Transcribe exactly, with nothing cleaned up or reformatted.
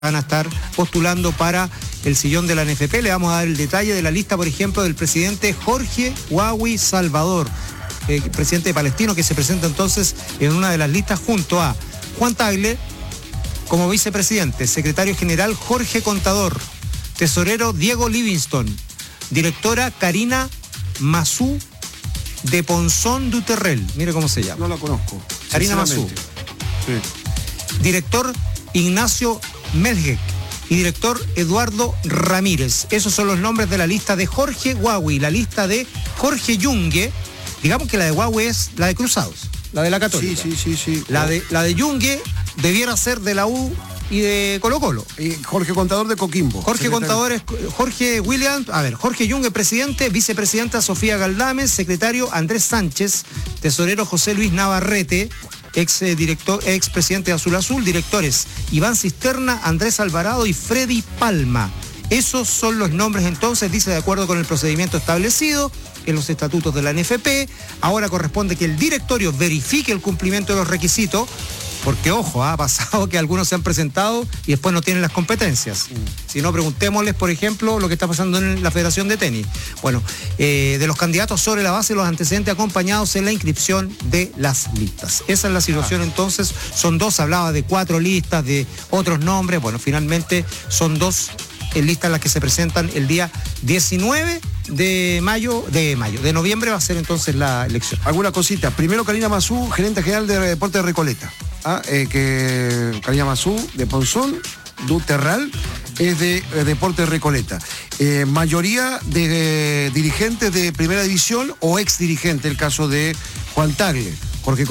van a estar postulando para el sillón de la N F P. Le vamos a dar el detalle de la lista, por ejemplo, del presidente Jorge Huawi Salvador, eh, presidente palestino, que se presenta entonces en una de las listas junto a Juan Tagle como vicepresidente, secretario general Jorge Contador, tesorero Diego Livingston, directora Karina Mazú de Ponzón Duterrel, mire cómo se llama. No la conozco. Karina Mazú. Sí. Director Ignacio Melgek y director Eduardo Ramírez. Esos son los nombres de la lista de Jorge Huawi. La lista de Jorge Yungue, digamos que la de Huawi es la de Cruzados, la de la Católica. Sí, sí, sí, sí. La de, la de Yungue debiera ser de la U y de Colo Colo. Y Jorge Contador de Coquimbo. Jorge secretario. Contador es Jorge Williams, a ver, Jorge Yungue, presidente, vicepresidenta Sofía Galdames, secretario Andrés Sánchez, tesorero José Luis Navarrete, ex eh, director, ex presidente de Azul Azul, directores Iván Cisterna, Andrés Alvarado y Freddy Palma. Esos son los nombres entonces, dice, de acuerdo con el procedimiento establecido en los estatutos de la N F P. Ahora corresponde que el directorio verifique el cumplimiento de los requisitos, porque, ojo, ha pasado que algunos se han presentado y después no tienen las competencias. Mm. Si no, preguntémosles, por ejemplo, lo que está pasando en la Federación de Tenis. Bueno, eh, de los candidatos sobre la base de los antecedentes acompañados en la inscripción de las listas. Esa es la situación, ah. Entonces. Son dos, hablaba de cuatro listas, de otros nombres. Bueno, finalmente son dos en listas las que se presentan el día diecinueve de mayo, de mayo, de noviembre va a ser entonces la elección. Alguna cosita. Primero, Karina Mazú, gerente general de Deportes de Recoleta. Ah, eh, que Karina Mazú, de Ponzón, Duterral, es de eh, Deportes Recoleta. Eh, mayoría de eh, dirigentes de primera división o ex dirigente, el caso de Juan Tagle.